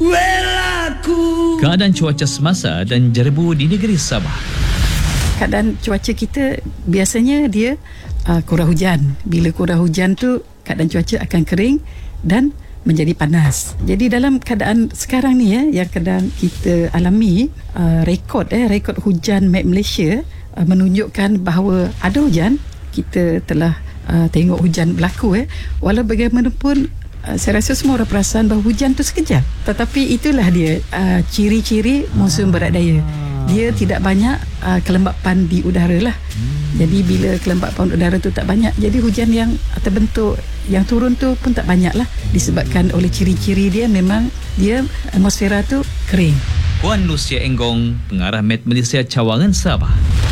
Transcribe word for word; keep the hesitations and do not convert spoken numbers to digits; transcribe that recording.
Keadaan cuaca semasa dan jerbu di negeri Sabah. Keadaan cuaca kita biasanya dia uh, kurang hujan. Bila kurang hujan tu keadaan cuaca akan kering dan menjadi panas. Jadi dalam keadaan sekarang ni ya, yang keadaan kita alami, uh, rekod eh rekod hujan Met Malaysia uh, menunjukkan bahawa ada hujan. Kita telah uh, tengok hujan berlaku eh. Walau bagaimanapun uh, saya rasa semua orang perasan bahawa hujan tu sekejap. Tetapi itulah dia uh, ciri-ciri monsun berat daya. Dia tidak banyak uh, kelembapan di udara lah. Jadi bila kelembapan udara tu tak banyak, jadi hujan yang terbentuk, yang turun tu pun tak banyak lah. Disebabkan oleh ciri-ciri dia, memang dia atmosfera tu kering. Puan Lucia Enggong, pengarah Met Malaysia Cawangan Sabah.